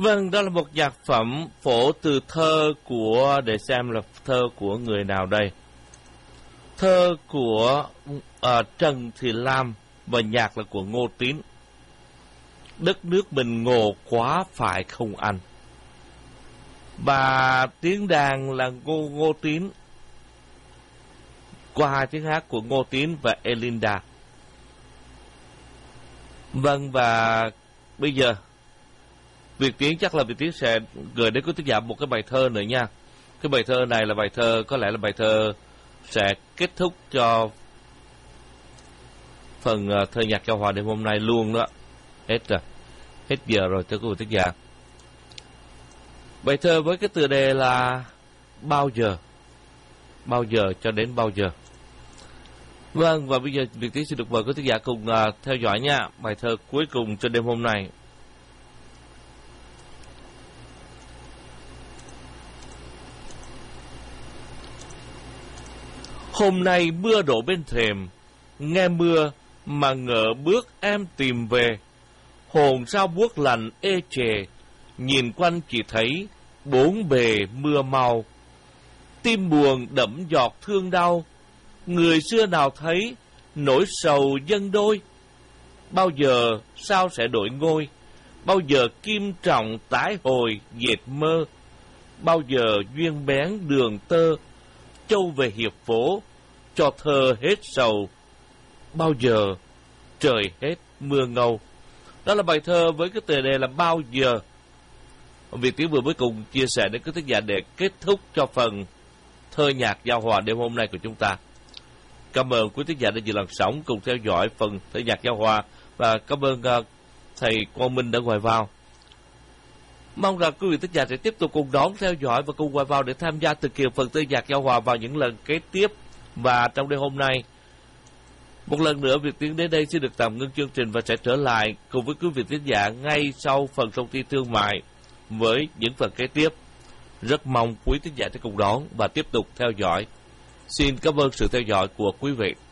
Vâng, đó là một nhạc phẩm phổ từ thơ của, để xem là thơ của người nào đây. Thơ của Trần Thị Lam và nhạc là của Ngô Tín. Đất nước mình ngộ quá phải không anh? Và tiếng đàn là Ngô Tín, qua hai tiếng hát của Ngô Tín và Elinda. Vâng, và bây giờ Việt Tiến chắc là Việt Tiến sẽ gửi đến quý thính giả một cái bài thơ nữa nha. Cái bài thơ này là bài thơ, có lẽ là bài thơ sẽ kết thúc cho phần thơ nhạc giao hòa đêm hôm nay luôn đó. Hết rồi, hết giờ rồi thưa quý vị thính giả. Bài thơ với cái tựa đề là Bao giờ, bao giờ cho đến bao giờ. Vâng, và bây giờ Việt Tiến xin được mời quý thính giả cùng theo dõi nha. Bài thơ cuối cùng cho đêm hôm nay. Hôm nay mưa đổ bên thềm, nghe mưa mà ngỡ bước em tìm về. Hồn sao buốt lạnh ê chề, nhìn quanh chỉ thấy bốn bề mưa mau. Tim buồn đẫm giọt thương đau, người xưa nào thấy nỗi sầu dâng đôi. Bao giờ sao sẽ đổi ngôi, bao giờ kim trọng tái hồi dệt mơ. Bao giờ duyên bén đường tơ, châu về hiệp phố, cho thơ hết sầu. Bao giờ trời hết mưa ngâu. Đó là bài thơ với cái tựa đề là Bao giờ. Việt Tiến vừa mới cùng chia sẻ đến quý thính giả để kết thúc cho phần thơ nhạc giao hòa đêm hôm nay của chúng ta. Cảm ơn quý thính giả đã dự làn sóng cùng theo dõi phần thơ nhạc giao hòa, và cảm ơn thầy Quang Minh đã gọi vào. Mong rằng quý vị thính giả sẽ tiếp tục cùng đón theo dõi và cùng gọi vào để tham gia thực hiện phần thơ nhạc giao hòa vào những lần kế tiếp. Và trong đêm hôm nay, một lần nữa Việt Tiến đến đây xin được tạm ngưng chương trình và sẽ trở lại cùng với quý vị thính giả ngay sau phần thông tin thương mại với những phần kế tiếp. Rất mong quý thính giả sẽ cùng đón và tiếp tục theo dõi. Xin cảm ơn sự theo dõi của quý vị.